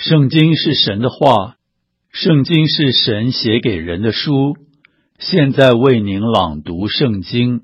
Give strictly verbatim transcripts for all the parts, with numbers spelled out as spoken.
圣经是神的话，圣经是神写给人的书。现在为您朗读圣经。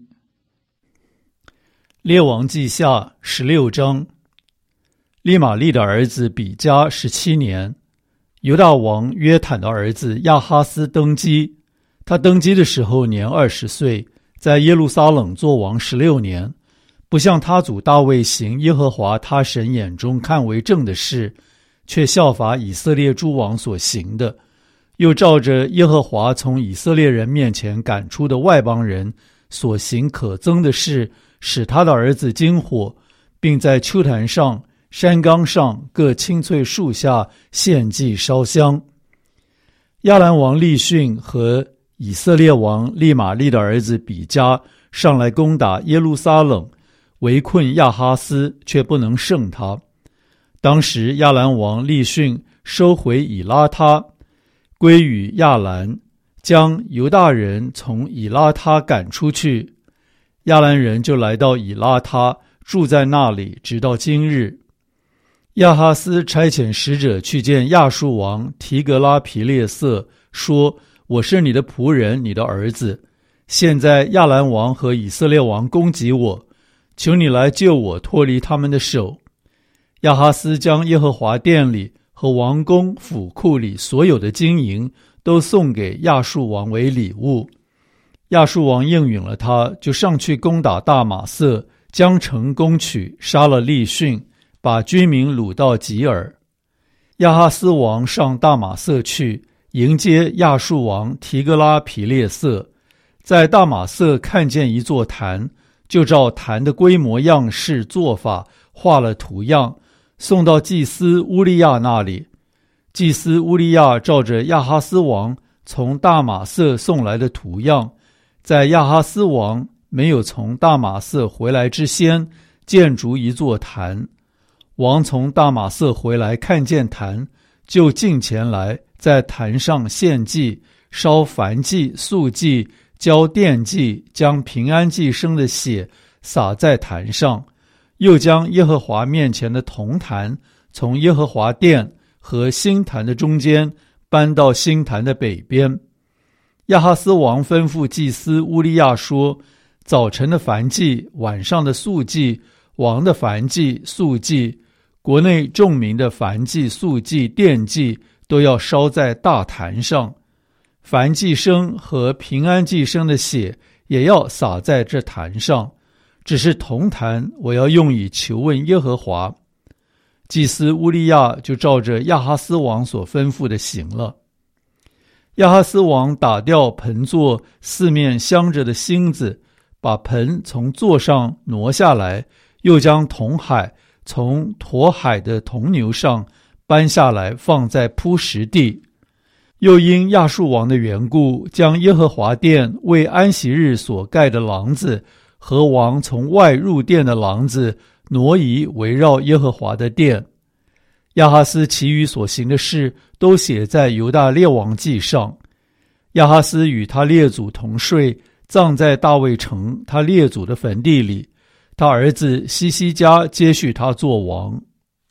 列王记下十六章。利玛利的儿子比加十七年，犹大王约坦的儿子亚哈斯登基。他登基的时候年二十岁，在耶路撒冷作王十六年，不像他祖大卫行耶和华他神眼中看为正的事，却效法以色列诸王所行的，又照着耶和华从以色列人面前赶出的外邦人所行可憎的事，使他的儿子经火，并在丘坛上、山冈上各青翠树下献祭烧香。亚兰王利逊和以色列王利玛利的儿子比加上来攻打耶路撒冷，围困亚哈斯，却不能胜他。当时亚兰王利逊收回以拉他，归于亚兰，将犹大人从以拉他赶出去。亚兰人就来到以拉他，住在那里，直到今日。亚哈斯差遣使者去见亚述王提格拉皮列色，说：我是你的仆人，你的儿子。现在亚兰王和以色列王攻击我，求你来救我脱离他们的手。亚哈斯将耶和华殿里和王宫府库里所有的金银都送给亚述王为礼物。亚述王应允了他，就上去攻打大马色，将城攻取，杀了利逊，把军民掳到吉尔。亚哈斯王上大马色去，迎接亚述王提格拉皮列色，在大马色看见一座坛，就照坛的规模样式做法画了图样，送到祭司乌利亚那里。祭司乌利亚照着亚哈斯王从大马色送来的图样，在亚哈斯王没有从大马色回来之先，建筑一座坛。王从大马色回来，看见坛，就近前来，在坛上献祭，烧燔祭、素祭，交奠祭，将平安祭生的血洒在坛上，又将耶和华面前的铜坛从耶和华殿和新坛的中间搬到新坛的北边。亚哈斯王吩咐祭司乌利亚说：早晨的燔祭、晚上的素祭、王的燔祭、素祭、国内众民的燔祭、素祭、奠祭，都要烧在大坛上。燔祭生和平安祭生的血也要洒在这坛上，只是铜坛我要用以求问耶和华。祭司乌利亚就照着亚哈斯王所吩咐的行了。亚哈斯王打掉盆座四面镶着的星子，把盆从座上挪下来，又将铜海从驮海的铜牛上搬下来，放在铺石地。又因亚述王的缘故，将耶和华殿为安息日所盖的廊子和王从外入殿的廊子挪移，围绕耶和华的殿。亚哈斯其余所行的事都写在犹大列王记上。亚哈斯与他列祖同睡，葬在大卫城他列祖的坟地里。他儿子西西家接续他做王。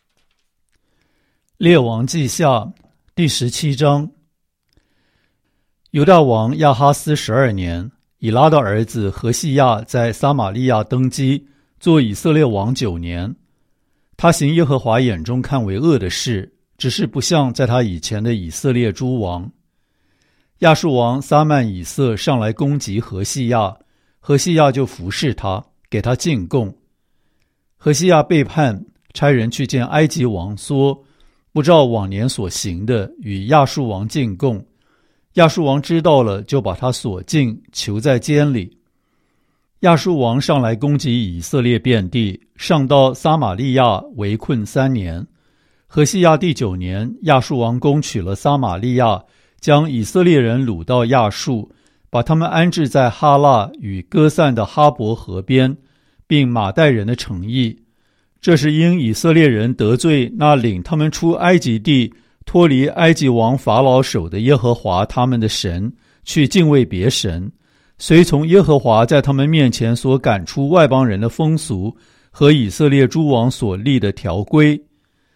列王记下第十七章。犹大王亚哈斯十二年，以拉的儿子何西亚在撒玛利亚登基，做以色列王九年。他行耶和华眼中看为恶的事，只是不像在他以前的以色列诸王。亚述王撒曼以色上来攻击何西亚，何西亚就服侍他，给他进贡。何西亚背叛，差人去见埃及王，说不照往年所行的，与亚述王进贡。亚述王知道了，就把他锁禁，囚在监里。亚述王上来攻击以色列遍地，上到撒玛利亚，围困三年。何西亚第九年，亚述王攻取了撒玛利亚，将以色列人掳到亚述，把他们安置在哈腊与歌散的哈伯河边，并马代人的城邑。这是因以色列人得罪那领他们出埃及地脱离埃及王法老手的耶和华他们的神，去敬畏别神，随从耶和华在他们面前所赶出外邦人的风俗和以色列诸王所立的条规。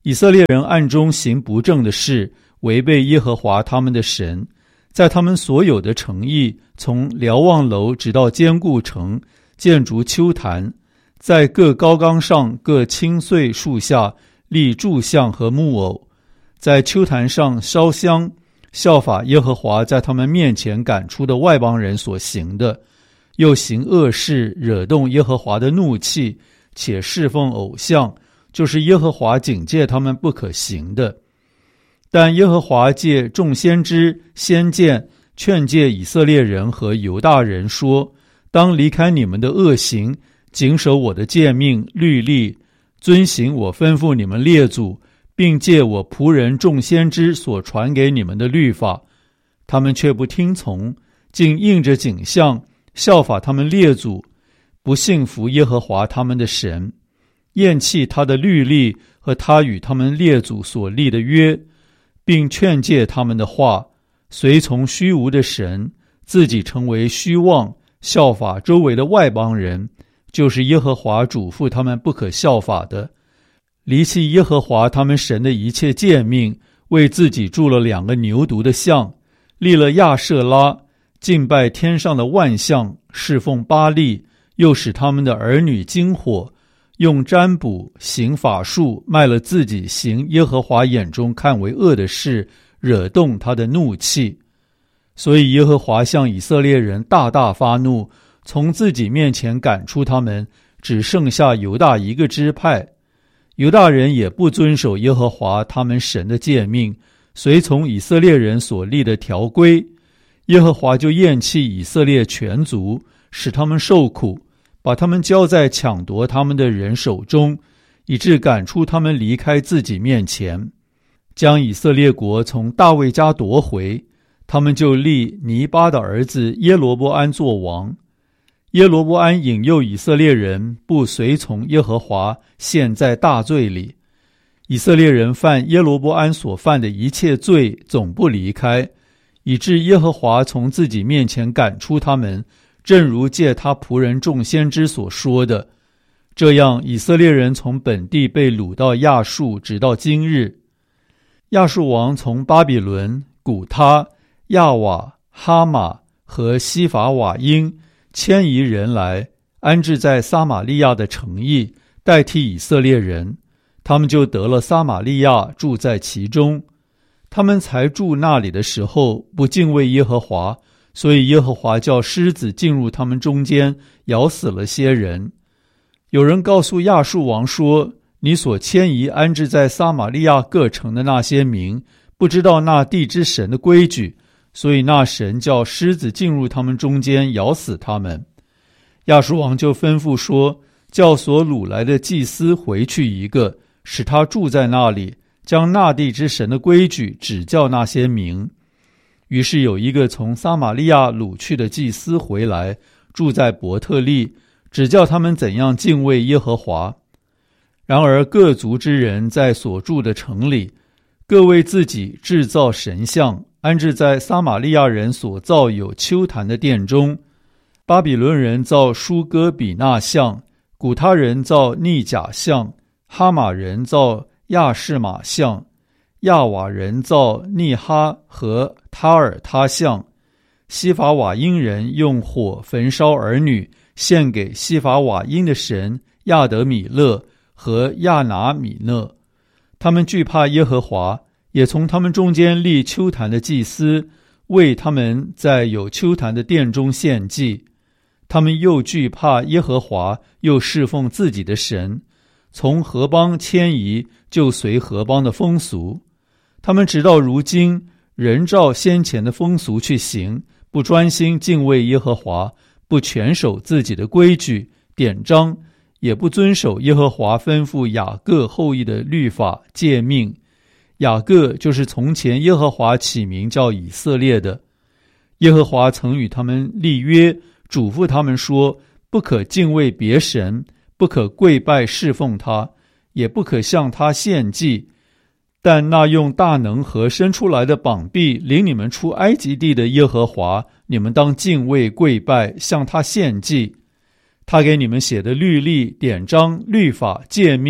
以色列人暗中行不正的事，违背耶和华他们的神，在他们所有的城邑，从瞭望楼直到坚固城，建筑丘坛，在各高冈上各青穗树下立柱像和木偶，在丘坛上烧香，效法耶和华在他们面前赶出的外邦人所行的，又行恶事，惹动耶和华的怒气，且侍奉偶像，就是耶和华警戒他们不可行的。但耶和华借众先知先见劝诫以色列人和犹大人说，当离开你们的恶行，谨守我的诫命律例，遵行我吩咐你们列祖，并借我仆人众先知所传给你们的律法。他们却不听从，竟应着景象，效法他们列祖，不信服耶和华他们的神，厌弃他的律例和他与他们列祖所立的约，并劝诫他们的话，随从虚无的神，自己成为虚妄，效法周围的外邦人，就是耶和华嘱咐他们不可效法的。离弃耶和华他们神的一切诫命，为自己铸了两个牛犊的像，立了亚舍拉，敬拜天上的万象，侍奉巴力，又使他们的儿女经火，用占卜行法术，卖了自己行耶和华眼中看为恶的事，惹动他的怒气。所以耶和华向以色列人大大发怒，从自己面前赶出他们，只剩下犹大一个支派。犹大人也不遵守耶和华他们神的诫命，随从以色列人所立的条规，耶和华就厌弃以色列全族，使他们受苦，把他们交在抢夺他们的人手中，以致赶出他们离开自己面前，将以色列国从大卫家夺回。他们就立尼巴的儿子耶罗波安做王。耶罗波安引诱以色列人不随从耶和华，陷在大罪里。以色列人犯耶罗波安所犯的一切罪，总不离开，以致耶和华从自己面前赶出他们，正如借他仆人众先知所说的。这样以色列人从本地被掳到亚述，直到今日。亚述王从巴比伦、古他、亚瓦、哈马和西法瓦因迁移人来，安置在撒玛利亚的城邑，代替以色列人。他们就得了撒玛利亚，住在其中。他们才住那里的时候，不敬畏耶和华，所以耶和华叫狮子进入他们中间，咬死了些人。有人告诉亚述王说，你所迁移安置在撒玛利亚各城的那些民，不知道那地之神的规矩，所以那神叫狮子进入他们中间，咬死他们。亚述王就吩咐说，叫所掳来的祭司回去一个，使他住在那里，将那地之神的规矩指教那些民。于是有一个从撒玛利亚掳去的祭司回来，住在伯特利，指教他们怎样敬畏耶和华。然而各族之人在所住的城里，各为自己制造神像，安置在撒玛利亚人所造有丘坛的殿中。巴比伦人造舒哥比纳像，古他人造逆甲像，哈马人造亚士玛像，亚瓦人造逆哈和他尔他像。西法瓦因人用火焚烧儿女，献给西法瓦因的神亚德米勒和亚拿米勒。他们惧怕耶和华，也从他们中间立丘坛的祭司，为他们在有丘坛的殿中献祭。他们又惧怕耶和华，又侍奉自己的神，从何邦迁移，就随何邦的风俗。他们直到如今仍照先前的风俗去行，不专心敬畏耶和华，不全守自己的规矩典章，也不遵守耶和华吩咐雅各后裔的律法诫命。雅各就是从前耶和华起名叫以色列的。耶和华曾与他们立约，嘱咐他们说，不可敬畏别神，不可跪拜侍奉他，也不可向他献祭。但那用大能和伸出来的膀臂领你们出埃及地的耶和华，你们当敬畏跪拜，向他献祭。他给你们写的律例典章律法诫命，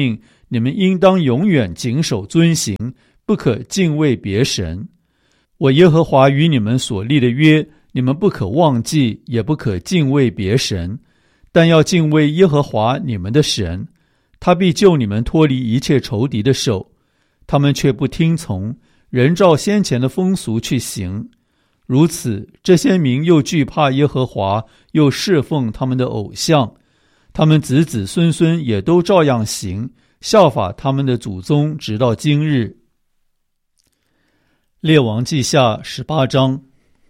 你们应当永远谨守遵行，不可敬畏别神。我耶和华与你们所立的约，你们不可忘记，也不可敬畏别神，但要敬畏耶和华你们的神，他必救你们脱离一切仇敌的手。他们却不听从，仍照先前的风俗去行。如此，这些民又惧怕耶和华，又侍奉他们的偶像，他们子子孙孙也都照样行，效法他们的祖宗，直到今日。列王记下十八章。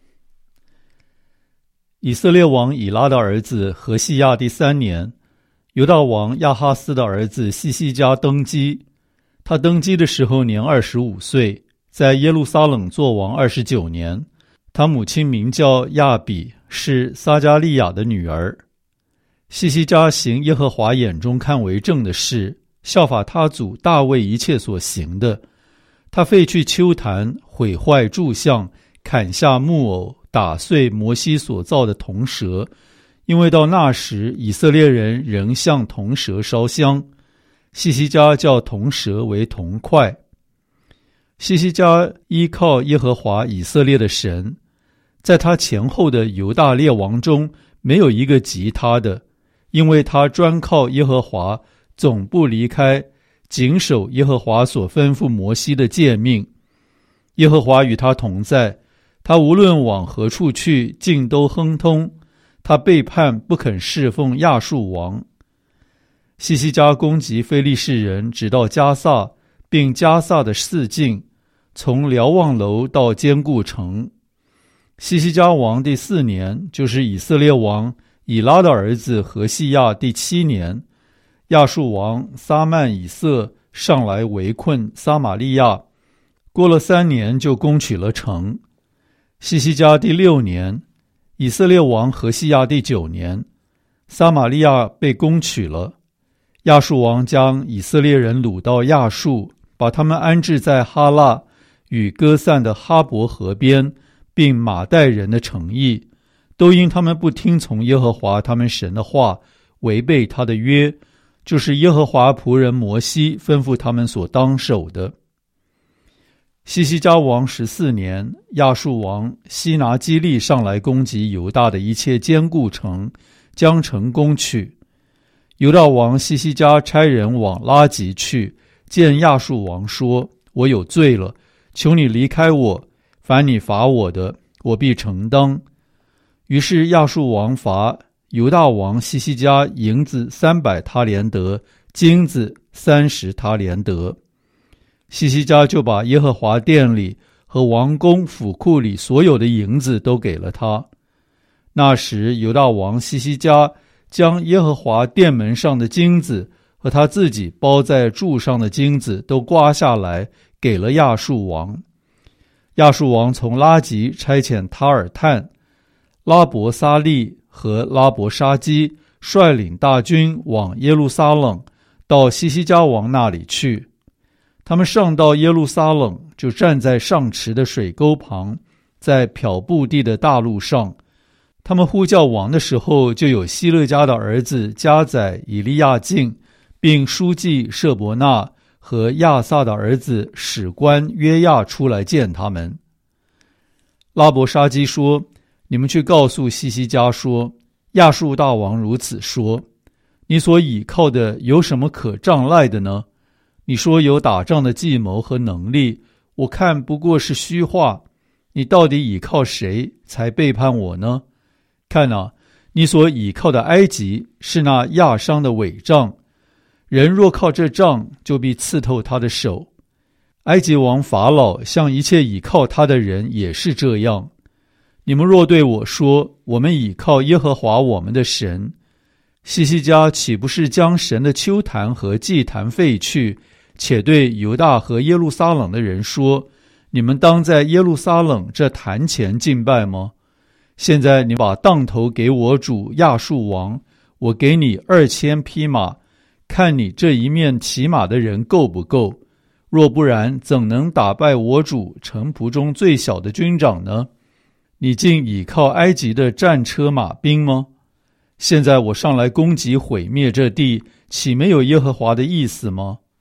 以色列王以拉的儿子何西亚第三年，犹大王亚哈斯的儿子西西家登基。他登基的时候年二十五岁，在耶路撒冷作王二十九年。他母亲名叫亚比，是撒迦利亚的女儿。西西家行耶和华眼中看为正的事，效法他祖大卫一切所行的。他废去丘坛，毁坏柱像，砍下木偶，打碎摩西所造的铜蛇，因为到那时以色列人仍向铜蛇烧香。西西家叫铜蛇为铜块。西西家依靠耶和华以色列的神，在他前后的犹大列王中没有一个及他的，因为他专靠耶和华，总不离开，谨守耶和华所吩咐摩西的诫命。耶和华与他同在，他无论往何处去，尽都亨通。他背叛，不肯侍奉亚述王。西西家攻击非利士人，直到加萨，并加萨的四境，从瞭望楼到坚固城。西西家王第四年，就是以色列王以拉的儿子何西亚第七年，亚述王撒曼以色上来围困撒玛利亚，过了三年就攻取了城。西西家第六年，以色列王何西亚第九年，撒玛利亚被攻取了。亚述王将以色列人掳到亚述，把他们安置在哈拉与歌散的哈伯河边，并马代人的城邑，都因他们不听从耶和华他们神的话，违背他的约，就是耶和华仆人摩西吩咐他们所当守的。西西家王十四年，亚述王西拿基利上来攻击犹大的一切坚固城，将城攻取。犹大王西西家差人往拉吉去，见亚述王说：我有罪了，求你离开我，凡你罚我的，我必承当。于是亚述王罚犹大王西西家银子三百他连得，金子三十他连得。西西家就把耶和华殿里和王宫府库里所有的银子都给了他。那时犹大王西西家将耶和华殿门上的金子和他自己包在柱上的金子都刮下来，给了亚述王。亚述王从拉吉差遣塔尔探、拉伯撒利和拉伯沙基率领大军往耶路撒冷，到西西家王那里去。他们上到耶路撒冷，就站在上池的水沟旁，在漂布地的大路上。他们呼叫王的时候，就有希勒家的儿子加载以利亚敬，并书记舍伯纳和亚萨的儿子史官约亚出来见他们。拉伯沙基说：你们去告诉西西家说，亚述大王如此说，你所倚靠的有什么可仗赖的呢？你说有打仗的计谋和能力，我看不过是虚话。你到底倚靠谁才背叛我呢？看啊，你所倚靠的埃及是那亚商的伪杖，人若靠这杖，就必刺透他的手。埃及王法老向一切倚靠他的人也是这样。你们若对我说，我们倚靠耶和华我们的神，西西家岂不是将神的丘坛和祭坛废去，且对犹大和耶路撒冷的人说，你们当在耶路撒冷这坛前敬拜吗？现在你把当头给我主亚述王，我给你二千匹马，看你这一面骑马的人够不够？若不然，怎能打败我主臣仆中最小的军长呢？你竟倚靠埃及的战车马兵吗？现在我上来攻击毁灭这地，岂没有耶和华的意思吗？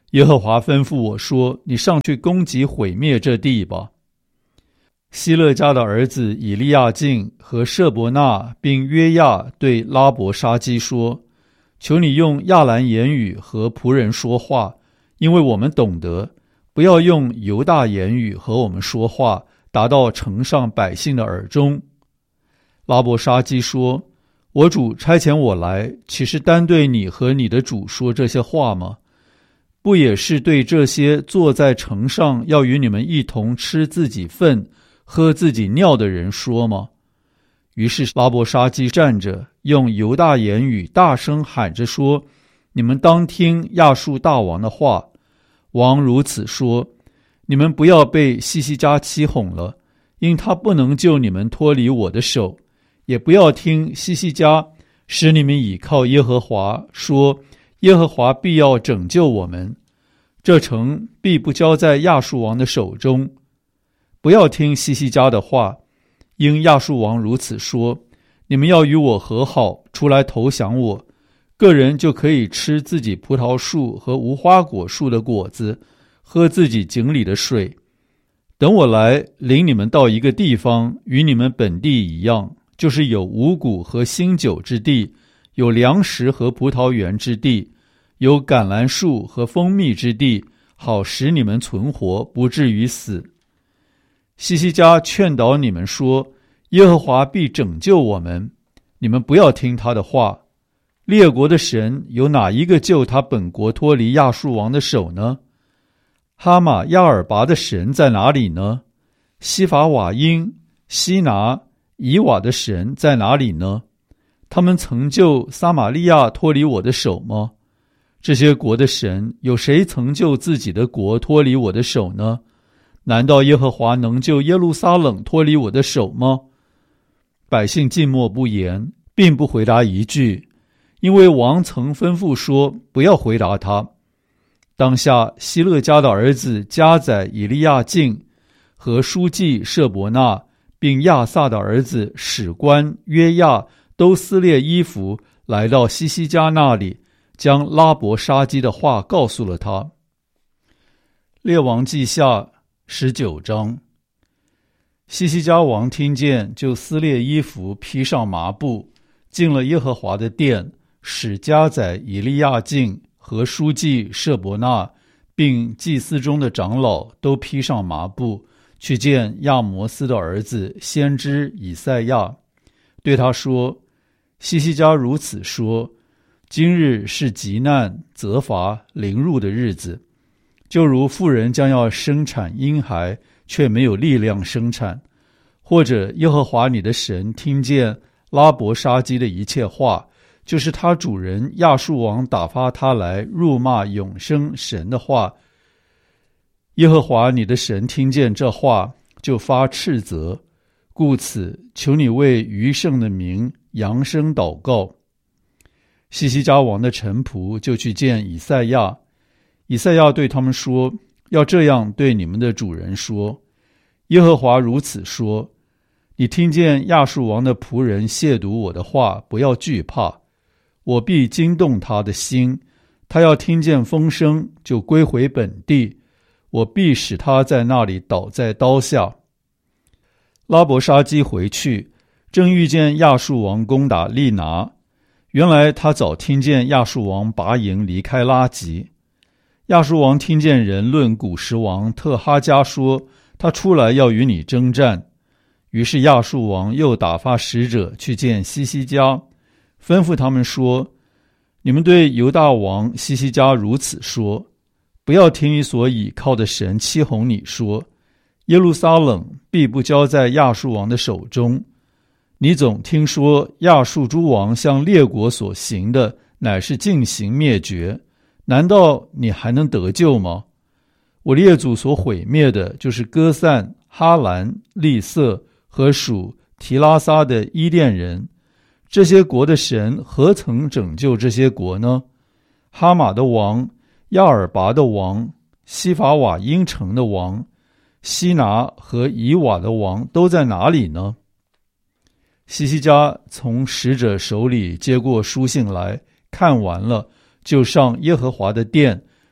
耶和华吩咐我说，你上去攻击毁灭这地吧。希勒家的儿子以利亚敬和舍伯纳并约亚对拉伯沙基说，求你用亚兰言语和仆人说话，因为我们懂得，不要用犹大言语和我们说话，达到城上百姓的耳中。拉伯沙基说，我主差遣我来，岂是单对你和你的主说这些话吗？不也是对这些坐在城上要与你们一同吃自己粪喝自己尿的人说吗？于是拉伯沙基站着，用犹大言语大声喊着说，你们当听亚述大王的话。王如此说，你们不要被西西家欺哄了，因他不能救你们脱离我的手，也不要听西西家使你们倚靠耶和华，说耶和华必要拯救我们，这城必不交在亚述王的手中。不要听西西家的话，因亚述王如此说，你们要与我和好，出来投降我，个人就可以吃自己葡萄树和无花果树的果子，喝自己井里的水。等我来领你们到一个地方，与你们本地一样，就是有五谷和新酒之地，有粮食和葡萄园之地，有橄榄树和蜂蜜之地，好使你们存活，不至于死。西西家劝导你们说，耶和华必拯救我们，你们不要听他的话。列国的神有哪一个救他本国脱离亚述王的手呢？哈马亚尔拔的神在哪里呢？西法瓦因、西拿、以瓦的神在哪里呢？他们曾救撒玛利亚脱离我的手吗？这些国的神有谁曾救自己的国脱离我的手呢？难道耶和华能救耶路撒冷脱离我的手吗？百姓静默不言，并不回答一句，因为王曾吩咐说，不要回答他。当下希勒家的儿子加载以利亚敬和书记舍伯纳，并亚萨的儿子史官约亚都撕裂衣服，来到西西家那里，将拉伯沙基的话告诉了他。列王记下十九章。西西家王听见，就撕裂衣服，披上麻布，进了耶和华的殿，使加载以利亚敬和书记舍伯纳并祭司中的长老都披上麻布，去见亚摩斯的儿子先知以赛亚，对他说，西西家如此说，今日是急难责罚临入的日子，就如妇人将要生产婴孩，却没有力量生产，或者耶和华你的神听见拉伯沙基的一切话，就是他主人亚述王打发他来辱骂永生神的话，耶和华你的神听见这话，就发斥责，故此求你为余剩的民扬声祷告。西西家王的臣仆就去见以赛亚，以赛亚对他们说，要这样对你们的主人说，耶和华如此说，你听见亚述王的仆人亵渎我的话，不要惧怕，我必惊动他的心，他要听见风声，就归回本地，我必使他在那里倒在刀下。拉伯沙基回去，正遇见亚述王攻打利拿，原来他早听见亚述王拔营离开拉吉。亚述王听见人论古时王特哈加说，他出来要与你征战，于是亚述王又打发使者去见西西家，吩咐他们说，你们对犹大王西西家如此说，不要听你所倚靠的神欺哄你说，耶路撒冷必不交在亚述王的手中。你总听说亚述诸王向列国所行的乃是尽行灭绝，难道你还能得救吗？我列祖所毁灭的，就是歌散、哈兰、利色和属提拉撒的伊甸人，这些国的神何曾拯救这些国呢？哈马的王、亚尔拔的王、西法瓦因城的王、西拿和以瓦的王都在哪里呢？西西家从使者手里接过书信来，看完了，就上耶和华的殿，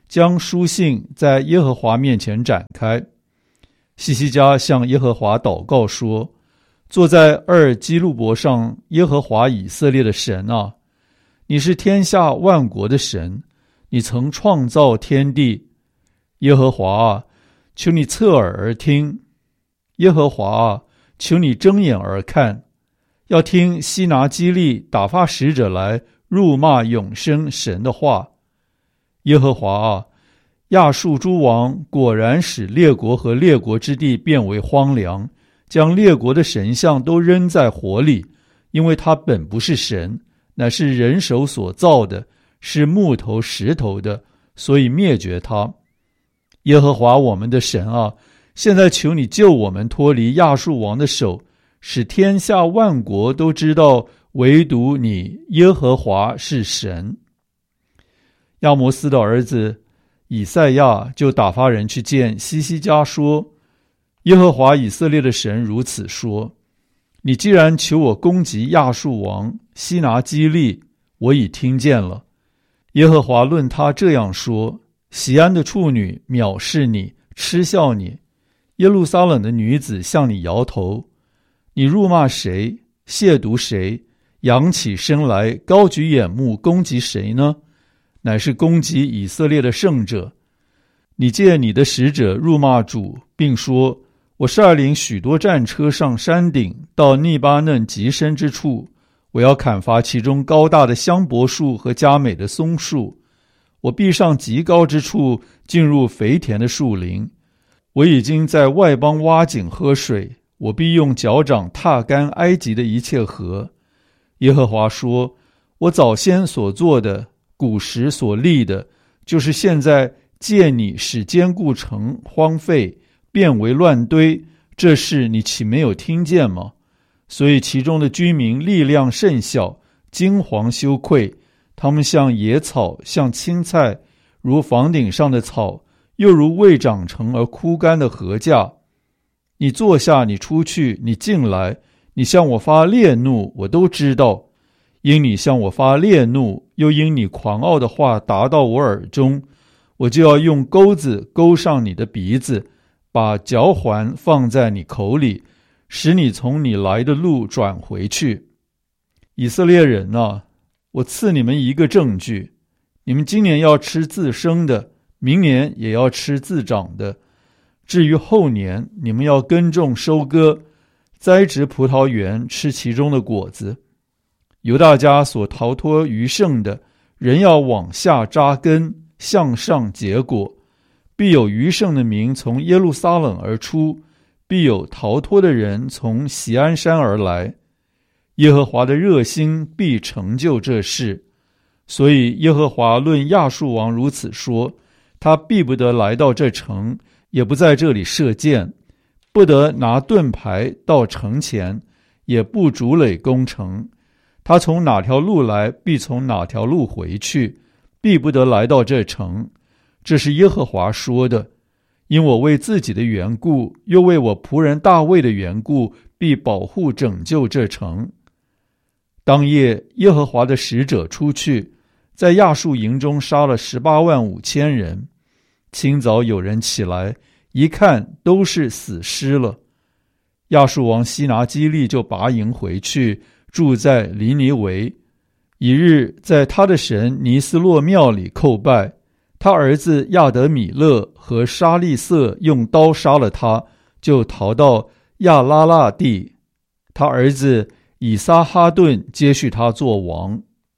将书信在耶和华面前展开。西西家向耶和华祷告说：坐在二基路伯上耶和华以色列的神啊，你是天下万国的神，你曾创造天地。耶和华啊，求你侧耳而听，耶和华啊，求你睁眼而看，要听西拿基利打发使者来辱骂永生神的话。耶和华啊，亚述诸王果然使列国和列国之地变为荒凉，将列国的神像都扔在火里，因为他本不是神，乃是人手所造的，是木头石头的，所以灭绝他。耶和华我们的神啊，现在求你救我们脱离亚述王的手，使天下万国都知道唯独你耶和华是神。亚摩斯的儿子以赛亚就打发人去见西西家说：耶和华以色列的神如此说，你既然求我攻击亚述王西拿基利，我已听见了。耶和华论他这样说：锡安的处女藐视你，嗤笑你，耶路撒冷的女子向你摇头。你辱骂谁，亵渎谁，扬起身来，高举眼目攻击谁呢？乃是攻击以色列的圣者。你借你的使者辱骂主，并说：我率领许多战车上山顶，到利巴嫩极深之处，我要砍伐其中高大的香柏树和佳美的松树。我必上极高之处，进入肥田的树林。我已经在外邦挖井喝水，我必用脚掌踏干埃及的一切河。耶和华说：我早先所做的，古时所立的，就是现在借你使坚固城荒废，变为乱堆，这事你岂没有听见吗？所以其中的居民力量甚小，惊惶羞愧，他们像野草，像青菜，如房顶上的草，又如未长成而枯干的禾稼。你坐下，你出去，你进来，你向我发烈怒，我都知道。因你向我发烈怒，又因你狂傲的话达到我耳中，我就要用钩子钩上你的鼻子，把嚼环放在你口里，使你从你来的路转回去。以色列人啊，我赐你们一个证据，你们今年要吃自生的，明年也要吃自长的。至于后年，你们要耕种收割，栽植葡萄园，吃其中的果子。犹大家所逃脱余剩的，人要往下扎根，向上结果。必有余剩的民从耶路撒冷而出，必有逃脱的人从锡安山而来。耶和华的热心必成就这事。所以耶和华论亚述王如此说：他必不得来到这城，也不在这里射箭，不得拿盾牌到城前，也不筑垒攻城。他从哪条路来，必从哪条路回去，必不得来到这城。这是耶和华说的。因我为自己的缘故，又为我仆人大卫的缘故，必保护拯救这城。当夜，耶和华的使者出去，在亚述营中杀了十八万五千人。清早有人起来，一看都是死尸了。亚述王西拿基利就拔营回去，住在尼尼维。一日，在他的神尼斯洛庙里叩拜。他儿子亚德米勒和沙利瑟用刀杀了他，就逃到亚拉腊地。他儿子以撒哈顿接续他做王。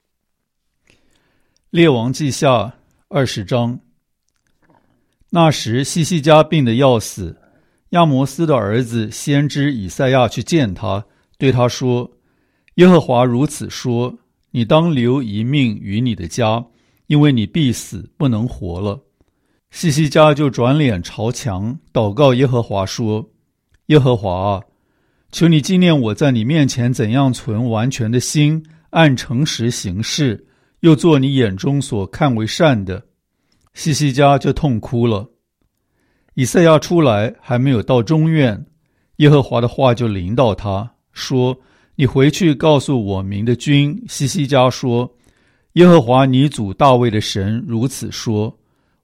列王记下二十章。那时西西家病得要死，亚摩斯的儿子先知以赛亚去见他，对他说：耶和华如此说，你当留一命于你的家，因为你必死，不能活了。西西家就转脸朝墙，祷告耶和华说：耶和华啊，求你纪念我在你面前怎样存完全的心，按诚实行事，又做你眼中所看为善的。西西家就痛哭了。以赛亚出来，还没有到中院，耶和华的话就临到他，说：你回去告诉我民的君西西家说，耶和华你祖大卫的神如此说：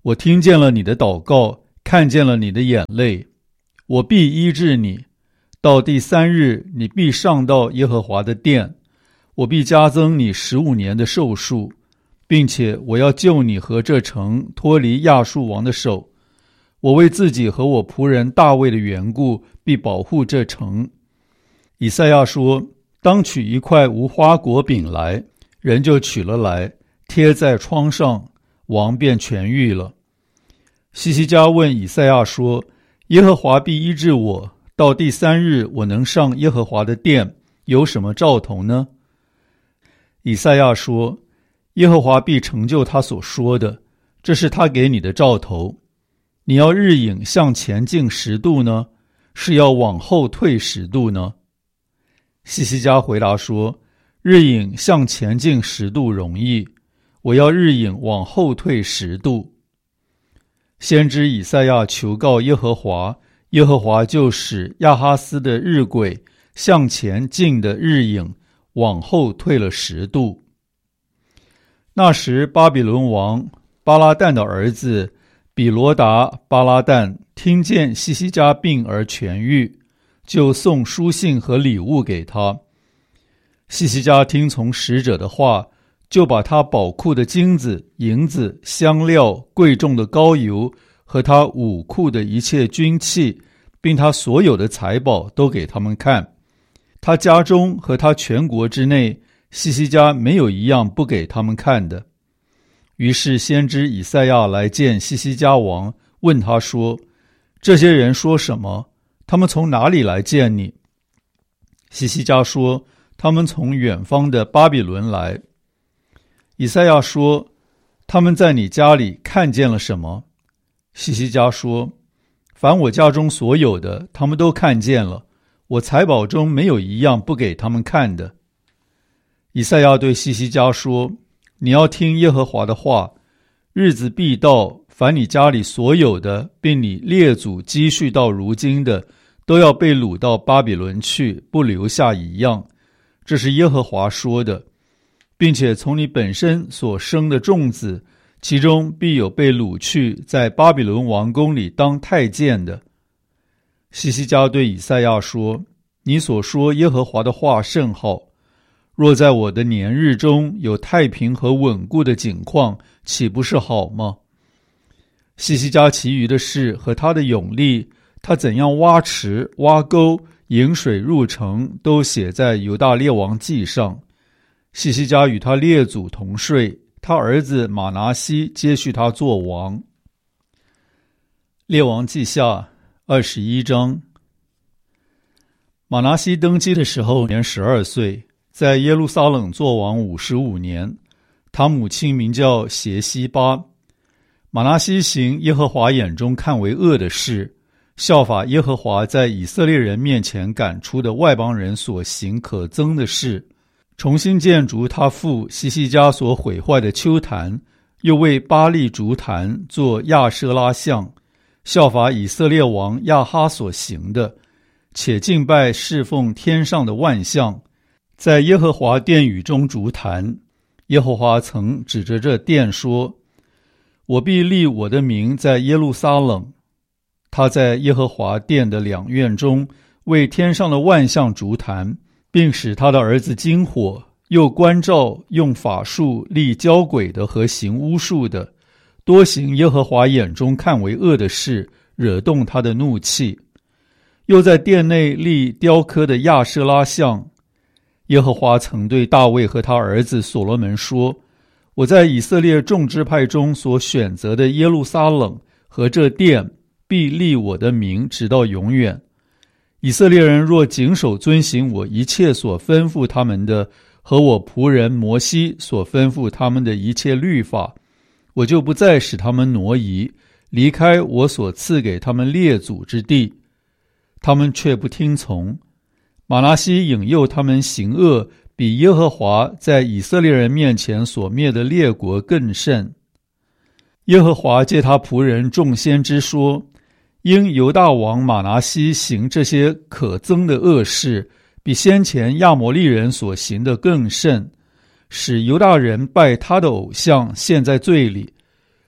我听见了你的祷告，看见了你的眼泪，我必医治你。到第三日，你必上到耶和华的殿，我必加增你十五年的寿数，并且我要救你和这城脱离亚述王的手。我为自己和我仆人大卫的缘故，必保护这城。以赛亚说，当取一块无花果饼来，人就取了来，贴在窗上，王便痊愈了。希西家问以赛亚说，耶和华必医治我，到第三日我能上耶和华的殿，有什么兆头呢？以赛亚说，耶和华必成就他所说的，这是他给你的兆头。你要日影向前进十度呢，是要往后退十度呢？希西家回答说，日影向前进十度容易，我要日影往后退十度。先知以赛亚求告耶和华，耶和华就使亚哈斯的日晷向前进的日影往后退了十度。那时巴比伦王巴拉旦的儿子比罗达巴拉旦听见希西家病而痊愈，就送书信和礼物给他。希西家听从使者的话，就把他宝库的金子、银子、香料、贵重的膏油和他武库的一切军器，并他所有的财宝都给他们看。他家中和他全国之内，希西家没有一样不给他们看的。于是先知以赛亚来见希西家王，问他说，这些人说什么？他们从哪里来见你？希西家说，他们从远方的巴比伦来。以赛亚说，他们在你家里看见了什么？希西家说，凡我家中所有的，他们都看见了，我财宝中没有一样不给他们看的。以赛亚对希西家说，你要听耶和华的话，日子必到，凡你家里所有的，并你列祖积蓄到如今的，都要被掳到巴比伦去，不留下一样。这是耶和华说的，并且从你本身所生的众子，其中必有被掳去，在巴比伦王宫里当太监的。希西家对以赛亚说，你所说耶和华的话甚好，若在我的年日中有太平和稳固的景况，岂不是好吗？希西家其余的事和他的勇力，他怎样挖池、挖沟、引水入城，都写在犹大列王记上。希西家与他列祖同睡，他儿子马拿西接续他做王。列王记下二十一章。马拿西登基的时候年十二岁，在耶路撒冷作王五十五年，他母亲名叫协西巴。马拿西行耶和华眼中看为恶的事，效法耶和华在以色列人面前赶出的外邦人所行可憎的事，重新建筑他父希西家所毁坏的丘坛，又为巴力筑坛做亚舍拉像，效法以色列王亚哈所行的，且敬拜侍奉天上的万象，在耶和华殿宇中筑坛。耶和华曾指着这殿说，我必立我的名在耶路撒冷。他在耶和华殿的两院中为天上的万象筑坛，并使他的儿子经火，又关照用法术立交鬼的和行巫术的，多行耶和华眼中看为恶的事，惹动他的怒气。又在殿内立雕刻的亚舍拉像。耶和华曾对大卫和他儿子所罗门说，我在以色列众支派中所选择的耶路撒冷和这殿，必立我的名直到永远。以色列人若谨守遵行我一切所吩咐他们的，和我仆人摩西所吩咐他们的一切律法，我就不再使他们挪移，离开我所赐给他们列祖之地。他们却不听从。马拿西引诱他们行恶，比耶和华在以色列人面前所灭的列国更甚。耶和华借他仆人众先知说，因犹大王马拿西行这些可憎的恶事，比先前亚摩利人所行的更甚，使犹大人拜他的偶像，陷在罪里，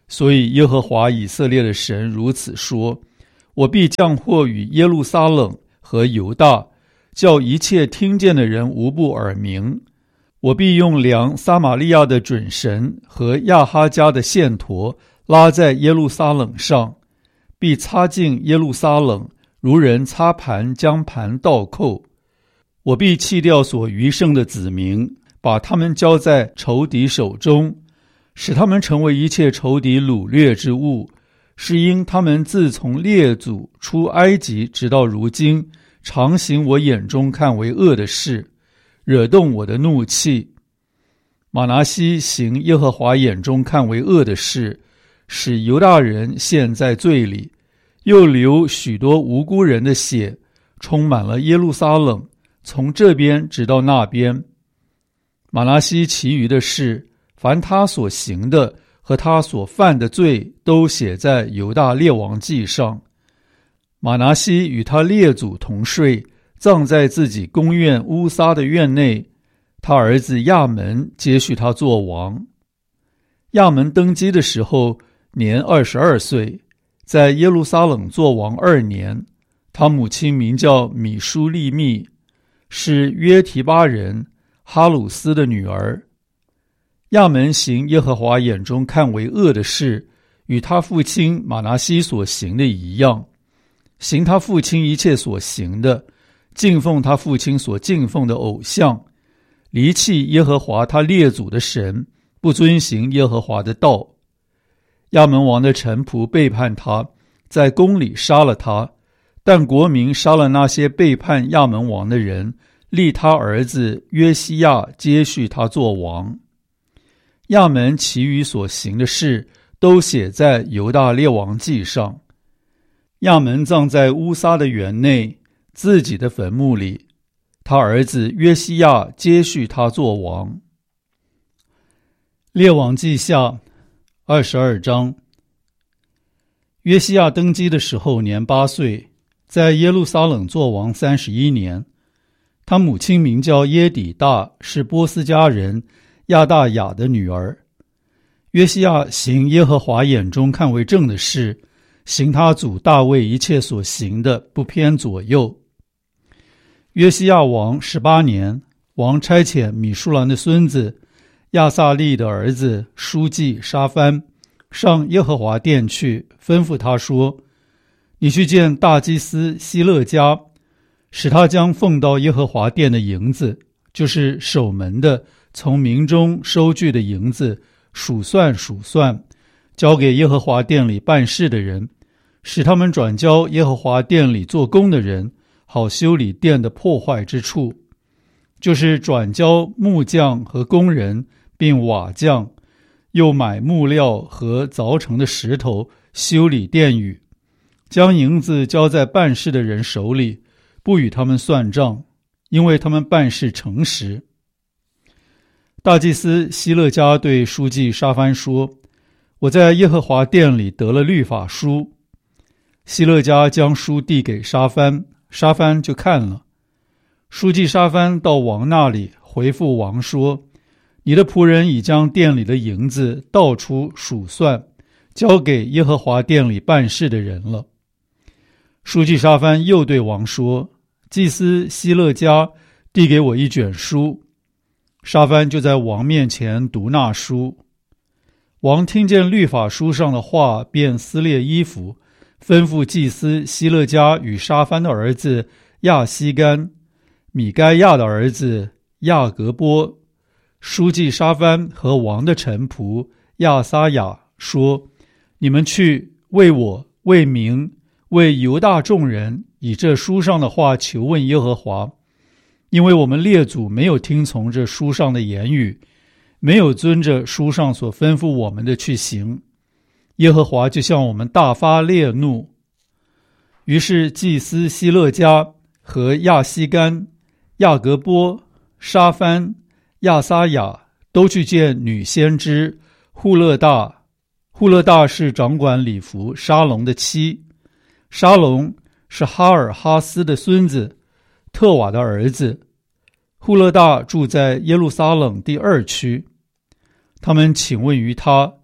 所以耶和华以色列的神如此说：我必降祸于耶路撒冷和犹大，叫一切听见的人无不耳鸣。我必用量撒玛利亚的准绳和亚哈家的线砣拉在耶路撒冷上，必擦净耶路撒冷，如人擦盘将盘倒扣。我必弃掉所余剩的子民，把他们交在仇敌手中，使他们成为一切仇敌掳掠之物，是因他们自从列祖出埃及直到如今，常行我眼中看为恶的事，惹动我的怒气。玛拿西行耶和华眼中看为恶的事，使犹大人陷在罪里，又流许多无辜人的血，充满了耶路撒冷，从这边直到那边。玛拿西其余的事，凡他所行的和他所犯的罪，都写在犹大列王记上。玛拿西与他列祖同睡，葬在自己宫院乌撒的院内。他儿子亚门接续他做王。亚门登基的时候年二十二岁，在耶路撒冷做王二年。他母亲名叫米舒利密，是约提巴人哈鲁斯的女儿。亚门行耶和华眼中看为恶的事，与他父亲玛拿西所行的一样，行他父亲一切所行的，敬奉他父亲所敬奉的偶像，离弃耶和华他列祖的神，不遵行耶和华的道。亚门王的臣仆背叛他，在宫里杀了他，但国民杀了那些背叛亚门王的人，立他儿子约西亚接续他做王。亚门其余所行的事，都写在犹大列王记上。亚门葬在乌撒的园内，自己的坟墓里。他儿子约西亚接续他做王。列王记下二十二章。约西亚登基的时候年八岁，在耶路撒冷做王三十一年。他母亲名叫耶底大，是波斯家人亚大雅的女儿。约西亚行耶和华眼中看为正的事，行他祖大卫一切所行的，不偏左右。约西亚王十八年，王差遣米舒兰的孙子亚撒利的儿子书记沙番上耶和华殿去，吩咐他说：你去见大祭司希勒家，使他将奉到耶和华殿的银子，就是守门的从民中收据的银子，数算数算，交给耶和华殿里办事的人，使他们转交耶和华殿里做工的人，好修理殿的破坏之处，就是转交木匠和工人，并瓦匠，又买木料和凿成的石头，修理殿宇，将银子交在办事的人手里，不与他们算账，因为他们办事诚实。大祭司希勒家对书记沙番说：我在耶和华殿里得了律法书。希勒家将书递给沙番，沙番就看了。书记沙番到王那里，回复王说：你的仆人已将殿里的银子倒出数算，交给耶和华殿里办事的人了。书记沙番又对王说：祭司希勒家递给我一卷书。沙番就在王面前读那书。王听见律法书上的话，便撕裂衣服，吩咐祭司希勒家与沙番的儿子亚西干、米该亚的儿子亚格波、书记沙番和王的臣仆亚撒雅说：你们去为我、为民、为犹大众人，以这书上的话求问耶和华，因为我们列祖没有听从这书上的言语，没有遵着书上所吩咐我们的去行，耶和华就向我们大发烈怒。于是祭司希勒家和亚西干、亚格波、沙番、亚撒雅都去见女先知户勒大。户勒大是掌管礼服沙龙的妻，沙龙是哈尔哈斯的孙子，特瓦的儿子。户勒大住在耶路撒冷第二区。他们请问于他，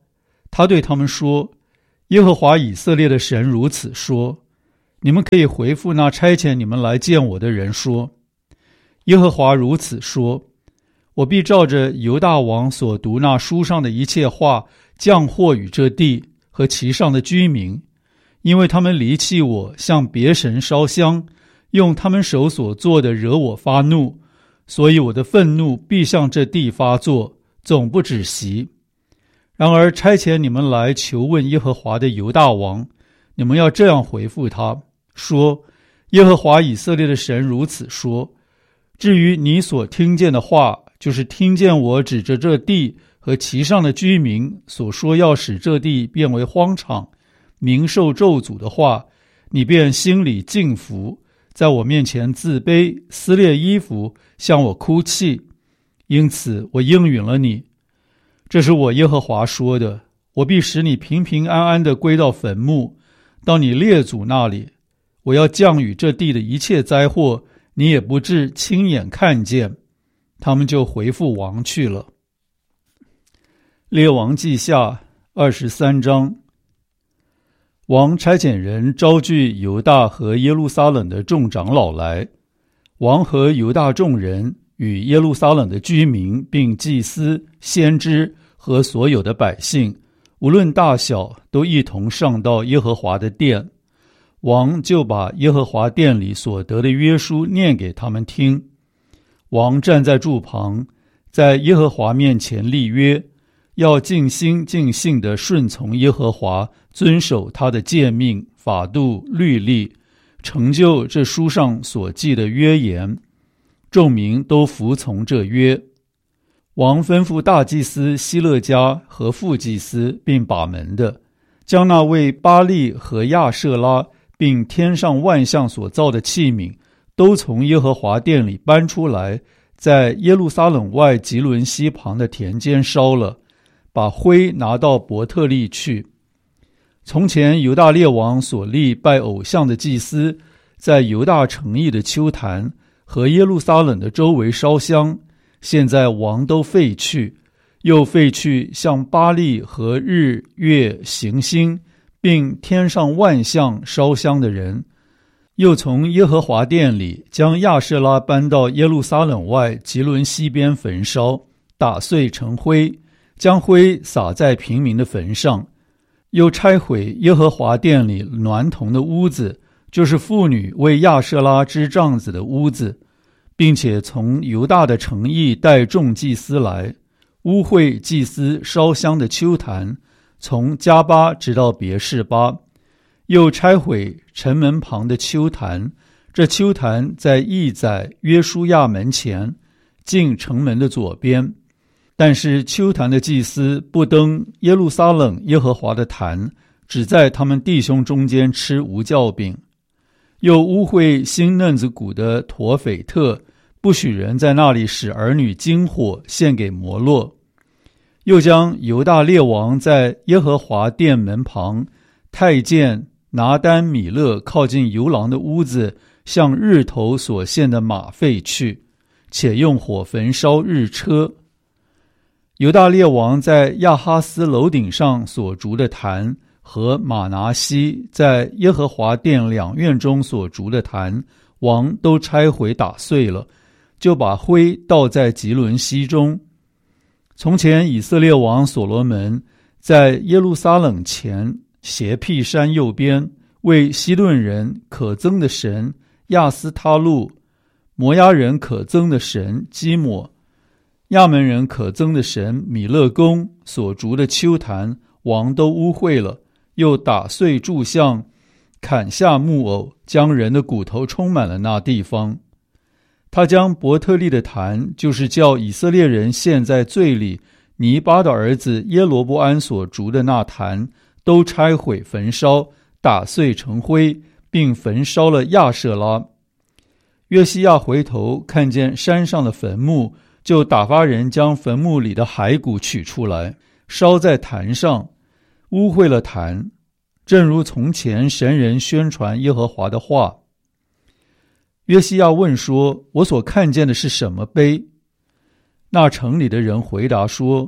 他对他们说：耶和华以色列的神如此说，你们可以回复那差遣你们来见我的人说：耶和华如此说，我必照着犹大王所读那书上的一切话，降祸与这地和其上的居民，因为他们离弃我，向别神烧香，用他们手所做的惹我发怒，所以我的愤怒必向这地发作，总不止息。然而差遣你们来求问耶和华的犹大王，你们要这样回复他，说：耶和华以色列的神如此说，至于你所听见的话，就是听见我指着这地和其上的居民所说要使这地变为荒场，民受咒诅的话，你便心里敬服，在我面前自卑，撕裂衣服，向我哭泣。因此我应允了你。这是我耶和华说的，我必使你平平安安地归到坟墓，到你列祖那里。我要降雨这地的一切灾祸，你也不至亲眼看见。他们就回复王去了。列王记下二十三章。王差遣人招聚犹大和耶路撒冷的众长老来，王和犹大众人与耶路撒冷的居民，并祭司、先知和所有的百姓，无论大小，都一同上到耶和华的殿。王就把耶和华殿里所得的约书念给他们听。王站在柱旁，在耶和华面前立约，要尽心尽性地顺从耶和华，遵守他的诫命、法度、律例，成就这书上所记的约言。众民都服从这约。王吩咐大祭司希勒家和副祭司并把门的，将那为巴力和亚舍拉并天上万象所造的器皿都从耶和华殿里搬出来，在耶路撒冷外吉伦西旁的田间烧了，把灰拿到伯特利去。从前犹大列王所立拜偶像的祭司，在犹大城邑的丘坛和耶路撒冷的周围烧香，现在王都废去，又废去向巴力和日月行星并天上万象烧香的人，又从耶和华殿里将亚舍拉搬到耶路撒冷外吉伦西边焚烧，打碎成灰，将灰撒在平民的坟上，又拆毁耶和华殿里娈童的屋子，就是妇女为亚舍拉织帐子的屋子，并且从犹大的城邑带众祭司来，污秽祭司烧香的丘坛，从加巴直到别是巴。又拆毁城门旁的丘坛，这丘坛在邑宰约书亚门前，进城门的左边。但是丘坛的祭司不登耶路撒冷耶和华的坛，只在他们弟兄中间吃无酵饼。又污秽新嫩子谷的陀斐特，不许人在那里使儿女经火献给摩洛。又将犹大列王在耶和华殿门旁太监拿丹米勒靠近游廊的屋子，向日头所献的马废去，且用火焚烧日车。犹大列王在亚哈斯楼顶上所筑的坛，和马拿西在耶和华殿两院中所筑的坛，王都拆毁打碎了，就把灰倒在吉伦西中。从前以色列王所罗门在耶路撒冷前斜僻山右边，为西顿人可憎的神亚斯他路，摩押人可憎的神基抹，亚门人可憎的神米勒公所筑的丘坛，王都污秽了，又打碎柱像，砍下木偶，将人的骨头充满了那地方。他将伯特利的坛，就是叫以色列人陷在罪里尼巴的儿子耶罗波安所筑的那坛，都拆毁焚烧，打碎成灰，并焚烧了亚舍拉。约西亚回头看见山上的坟墓，就打发人将坟墓里的骸骨取出来，烧在坛上，污秽了坛，正如从前神人宣传耶和华的话。约西亚问说：我所看见的是什么碑？那城里的人回答说：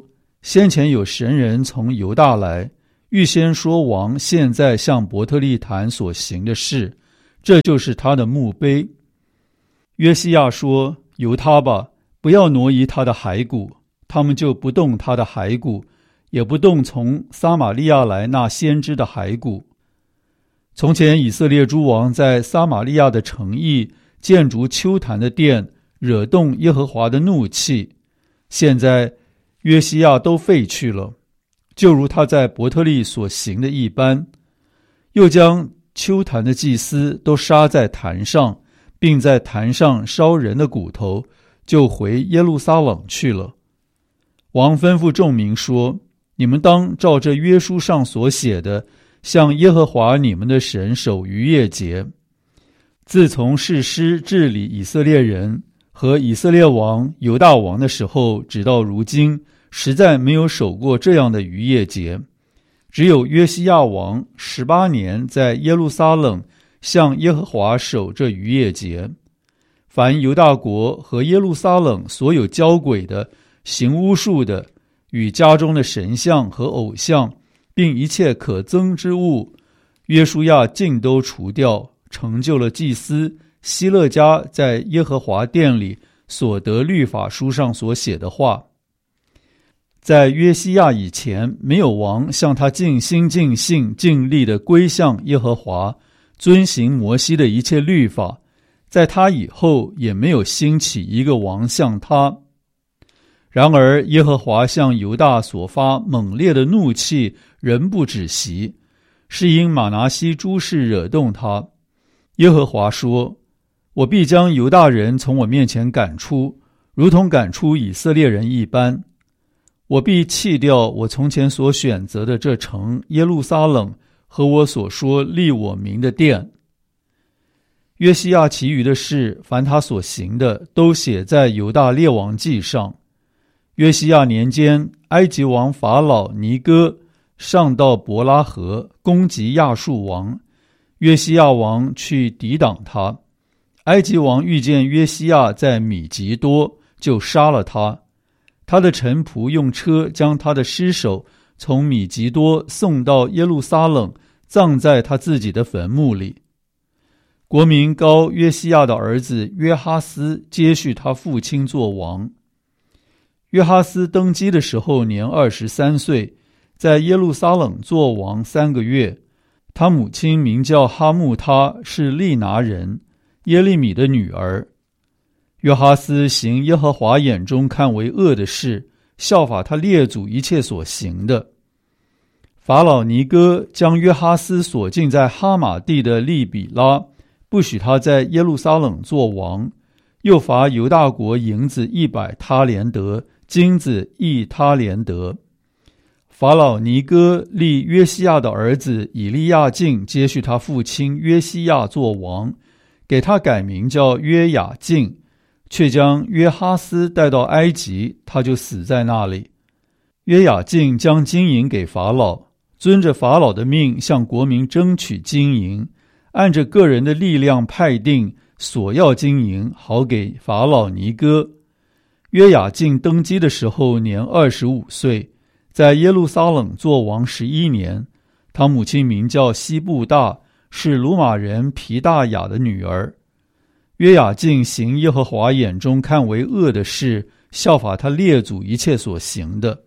先前有神人从犹大来，预先说王现在向伯特利坛所行的事，这就是他的墓碑。约西亚说：由他吧，不要挪移他的骸骨。他们就不动他的骸骨，也不动从撒玛利亚来那先知的骸骨。从前以色列诸王在撒玛利亚的城邑建筑丘坛的殿，惹动耶和华的怒气，现在约西亚都废去了，就如他在伯特利所行的一般。又将丘坛的祭司都杀在坛上，并在坛上烧人的骨头，就回耶路撒冷去了。王吩咐众民说：你们当照这约书上所写的，向耶和华你们的神守逾越节。自从士师治理以色列人和以色列王犹大王的时候，直到如今，实在没有守过这样的逾越节。只有约西亚王十八年在耶路撒冷向耶和华守这逾越节。凡犹大国和耶路撒冷所有交鬼的、行巫术的，与家中的神像和偶像，并一切可憎之物，约书亚尽都除掉，成就了祭司希勒家在耶和华殿里所得律法书上所写的话。在约西亚以前，没有王向他尽心尽性尽力地归向耶和华，遵行摩西的一切律法。在他以后，也没有兴起一个王像他。然而耶和华向犹大所发猛烈的怒气仍不止息，是因马拿西诸事惹动他。耶和华说：我必将犹大人从我面前赶出，如同赶出以色列人一般。我必弃掉我从前所选择的这城耶路撒冷和我所说立我名的殿。约西亚其余的事，凡他所行的，都写在犹大列王记上。约西亚年间，埃及王法老尼哥上到伯拉河，攻击亚述王。约西亚王去抵挡他。埃及王遇见约西亚在米吉多，就杀了他。他的臣仆用车将他的尸首从米吉多送到耶路撒冷，葬在他自己的坟墓里。国民膏约西亚的儿子约哈斯接续他父亲做王。约哈斯登基的时候年二十三岁，在耶路撒冷做王三个月。他母亲名叫哈木他，是利拿人，耶利米的女儿。约哈斯行耶和华眼中看为恶的事，效法他列祖一切所行的。法老尼哥将约哈斯锁禁在哈马地的利比拉，不许他在耶路撒冷做王，又罚犹大国银子一百他连得，金子一他连得。法老尼哥立约西亚的儿子以利亚敬接续他父亲约西亚做王，给他改名叫约雅敬，却将约哈斯带到埃及，他就死在那里。约雅敬将金银给法老，遵着法老的命向国民争取金银，按着个人的力量派定索要金银，好给法老尼哥。约雅敬登基的时候年二十五岁，在耶路撒冷做王十一年。他母亲名叫西布大，是鲁玛人皮大雅的女儿。约雅敬行耶和华眼中看为恶的事，效法他列祖一切所行的。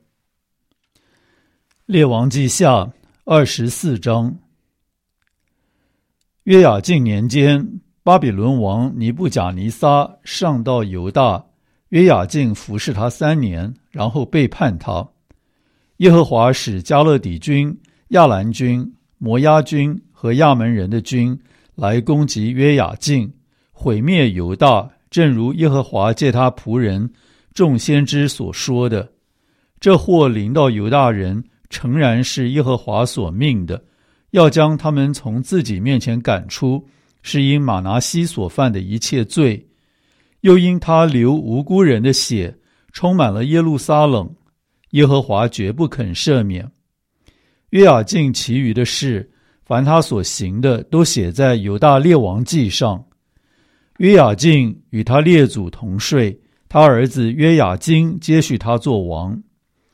列王记下二十四章。约雅敬年间，巴比伦王尼布甲尼撒上到犹大，约雅敬服侍他三年，然后背叛他。耶和华使加勒底军、亚兰军、摩押军和亚门人的军来攻击约雅敬，毁灭犹大，正如耶和华借他仆人众先知所说的。这祸临到犹大人，诚然是耶和华所命的，要将他们从自己面前赶出，是因马拿西所犯的一切罪，又因他流无辜人的血，充满了耶路撒冷，耶和华绝不肯赦免。约雅敬其余的事，凡他所行的，都写在犹大列王记上。约雅敬与他列祖同睡，他儿子约雅斤接续他做王。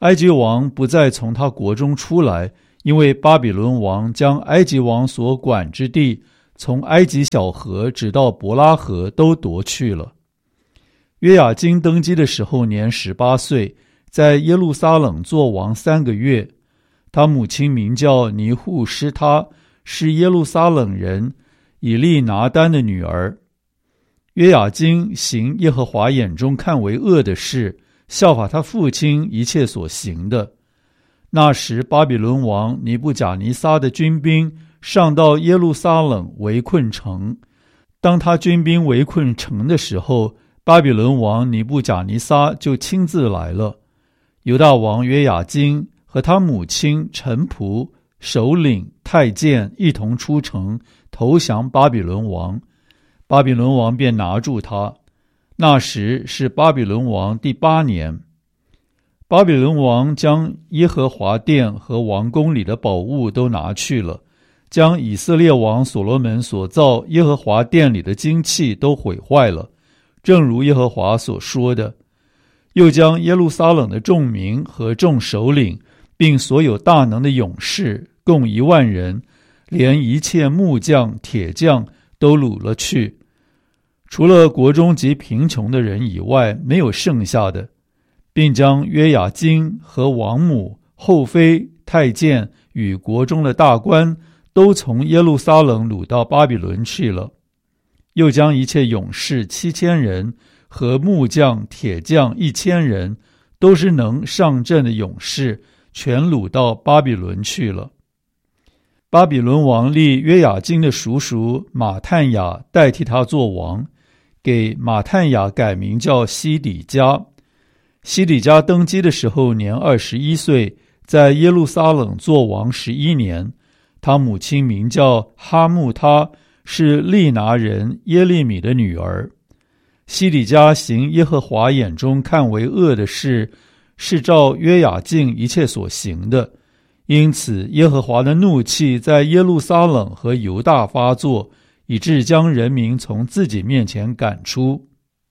埃及王不再从他国中出来，因为巴比伦王将埃及王所管之地从埃及小河直到伯拉河都夺去了。约雅斤登基的时候年十八岁，在耶路撒冷作王三个月。他母亲名叫尼户施他，是耶路撒冷人以利拿丹的女儿。约雅斤行耶和华眼中看为恶的事，效法他父亲一切所行的。那时巴比伦王尼布甲尼撒的军兵上到耶路撒冷围困城。当他军兵围困城的时候，巴比伦王尼布甲尼撒就亲自来了。犹大王约雅斤和他母亲、臣仆、首领、太监一同出城投降巴比伦王。巴比伦王便拿住他。那时是巴比伦王第八年。巴比伦王将耶和华殿和王宫里的宝物都拿去了，将以色列王所罗门所造耶和华殿里的金器都毁坏了，正如耶和华所说的。又将耶路撒冷的众民和众首领，并所有大能的勇士，共一万人，连一切木匠、铁匠都掳了去。除了国中极贫穷的人以外，没有剩下的，并将约雅斤和王母、后妃、太监与国中的大官都从耶路撒冷掳到巴比伦去了。又将一切勇士七千人和木匠、铁匠一千人，都是能上阵的勇士，全掳到巴比伦去了。巴比伦王立约雅斤的叔叔马探雅代替他做王，给马探雅改名叫西底家。西底家登基的时候年二十一岁，在耶路撒冷做王十一年。他母亲名叫哈木他，是利拿人耶利米的女儿。西底家行耶和华眼中看为恶的事，是照约雅斤一切所行的。因此耶和华的怒气在耶路撒冷和犹大发作，以致将人民从自己面前赶出。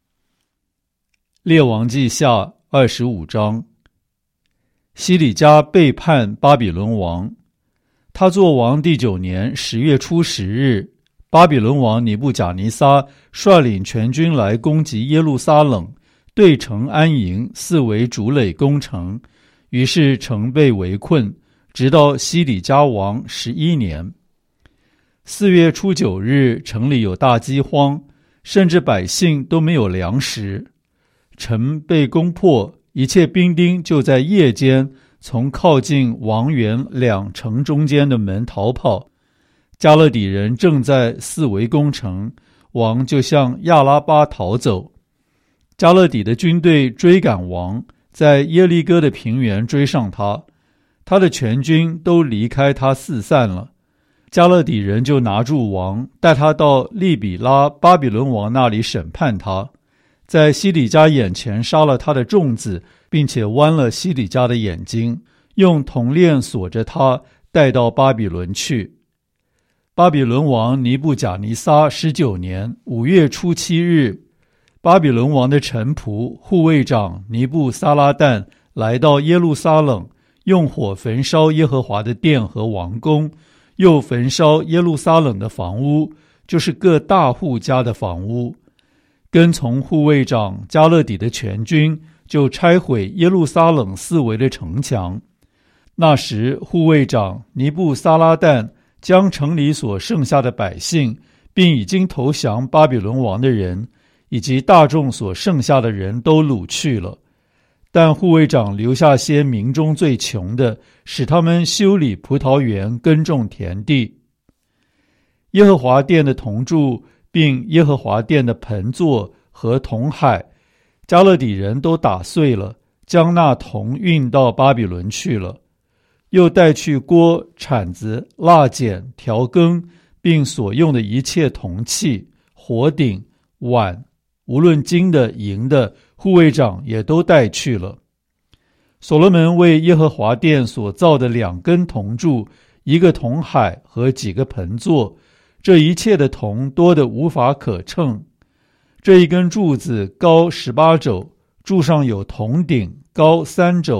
列王记下二十五章。西底家背叛巴比伦王。他作王第九年十月初十日，巴比伦王尼布甲尼撒率领全军来攻击耶路撒冷，对城安营，四围筑垒攻城。于是城被围困，直到西底家王十一年。四月初九日，城里有大饥荒，甚至百姓都没有粮食。城被攻破，一切兵丁就在夜间从靠近王园两城中间的门逃跑。加勒底人正在四围攻城，王就向亚拉巴逃走。加勒底的军队追赶王，在耶利哥的平原追上他，他的全军都离开他四散了。加勒底人就拿住王，带他到利比拉巴比伦王那里审判他，在西底家眼前杀了他的众子，并且剜了西底家的眼睛，用铜链锁着他，带到巴比伦去。巴比伦王尼布甲尼撒十九年五月初七日，巴比伦王的臣仆护卫长尼布撒拉旦来到耶路撒冷，用火焚烧耶和华的殿和王宫，又焚烧耶路撒冷的房屋，就是各大户家的房屋。跟从护卫长加勒底的全军就拆毁耶路撒冷四围的城墙。那时护卫长尼布撒拉旦将城里所剩下的百姓，并已经投降巴比伦王的人，以及大众所剩下的人都掳去了。但护卫长留下些民中最穷的，使他们修理葡萄园，耕种田地。耶和华殿的铜柱，并耶和华殿的盆座和铜海，加勒底人都打碎了，将那铜运到巴比伦去了。又带去锅、铲子、蜡剪、调羹，并所用的一切铜器、火鼎、碗，无论金的、银的，护卫长也都带去了。所罗门为耶和华殿所造的两根铜柱，一个铜海和几个盆座，这一切的铜多得无法可称。这一根柱子高十八肘，柱上有铜顶，高三肘，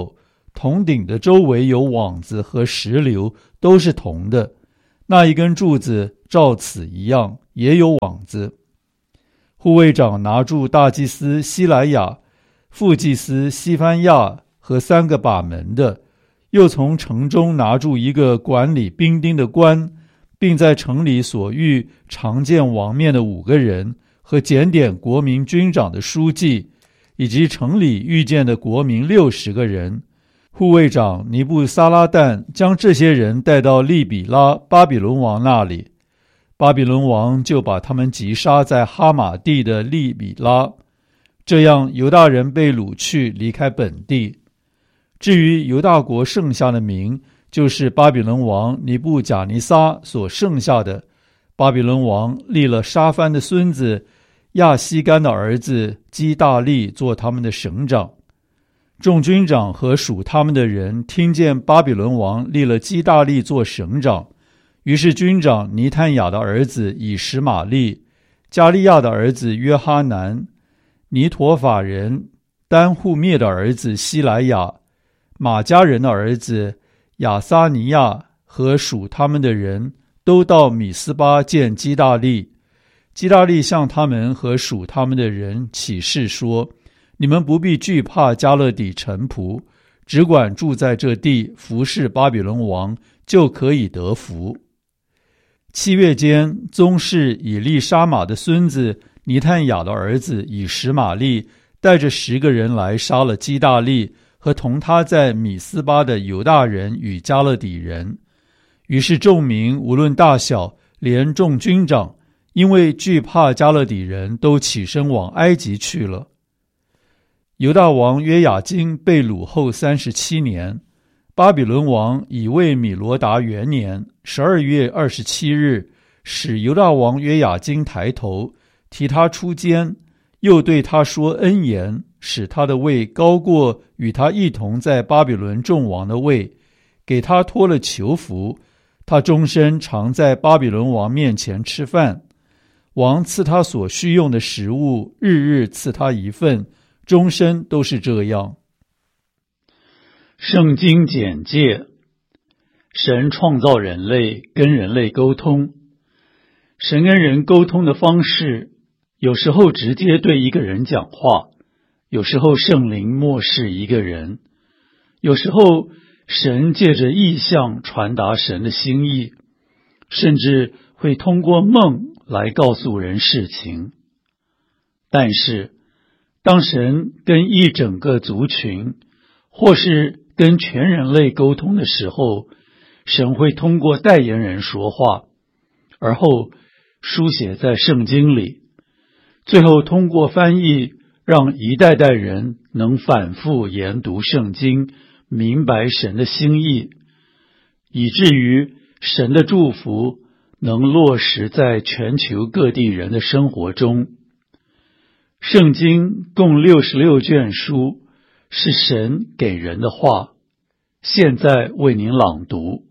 铜顶的周围有网子和石榴，都是铜的。那一根柱子照此一样，也有网子。护卫长拿住大祭司西莱亚、副祭司西番亚和三个把门的，又从城中拿住一个管理兵丁的官，并在城里所遇常见王面的五个人，和检点国民军长的书记，以及城里遇见的国民六十个人。护卫长尼布撒拉旦将这些人带到利比拉巴比伦王那里，巴比伦王就把他们击杀在哈马地的利比拉。这样犹大人被掳去，离开本地。至于犹大国剩下的民，就是巴比伦王尼布甲尼撒所剩下的。巴比伦王立了沙番的孙子亚西干的儿子基大利做他们的省长。众军长和属他们的人听见巴比伦王立了基大利做省长，于是军长尼探雅的儿子以实玛利、加利亚的儿子约哈南、尼陀法人丹户灭的儿子西莱亚、马加人的儿子亚撒尼亚和属他们的人都到米斯巴见基大利。基大利向他们和属他们的人起誓说：你们不必惧怕加勒底臣仆，只管住在这地服侍巴比伦王，就可以得福。七月间，宗室以利沙玛的孙子尼探雅的儿子以实玛利带着十个人来杀了基大利和同他在米斯巴的犹大人与加勒底人。于是众民无论大小，连众军长，因为惧怕加勒底人，都起身往埃及去了。犹大王约雅斤被掳后三十七年，巴比伦王以为米罗达元年十二月二十七日，使犹大王约雅斤抬头，提他出监，又对他说恩言，使他的位高过与他一同在巴比伦众王的位，给他脱了囚服。他终身常在巴比伦王面前吃饭，王赐他所需用的食物，日日赐他一份，终身都是这样。 圣经简介：神创造人类，跟人类沟通。神跟人沟通的方式，有时候直接对一个人讲话，有时候圣灵默示一个人，有时候神借着意象传达神的心意，甚至会通过梦来告诉人事情。但是当神跟一整个族群，或是跟全人类沟通的时候，神会通过代言人说话，而后书写在圣经里，最后通过翻译，让一代代人能反复研读圣经，明白神的心意，以至于神的祝福能落实在全球各地人的生活中。圣经共六十六卷书，是神给人的话。现在为您朗读。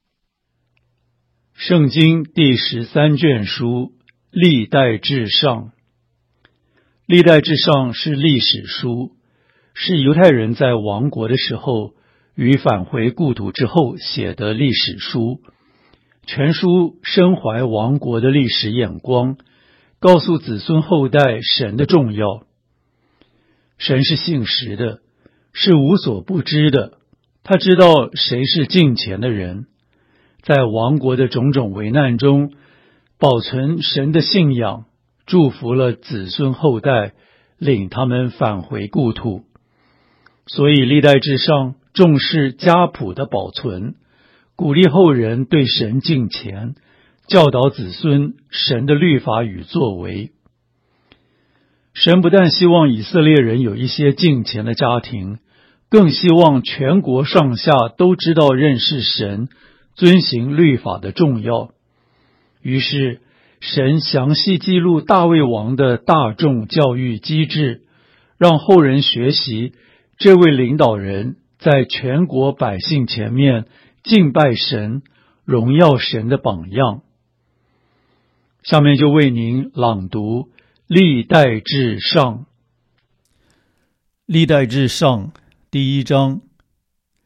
圣经第十三卷书，历代志上。历代志上是历史书，是犹太人在亡国的时候与返回故土之后写的历史书。全书深怀亡国的历史眼光，告诉子孙后代神的重要。神是信实的，是无所不知的，他知道谁是敬虔的人。在亡国的种种危难中，保存神的信仰，祝福了子孙后代，领他们返回故土。所以历代志上重视家谱的保存，鼓励后人对神敬虔，教导子孙神的律法与作为。神不但希望以色列人有一些敬虔的家庭，更希望全国上下都知道认识神、遵行律法的重要。于是神详细记录大卫王的大众教育机制，让后人学习这位领导人在全国百姓前面敬拜神、荣耀神的榜样。下面就为您朗读历代志上。 历代志上第一章。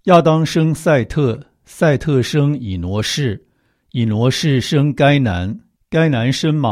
亚当生赛特，赛特生以挪士，以挪士生该南，该南生马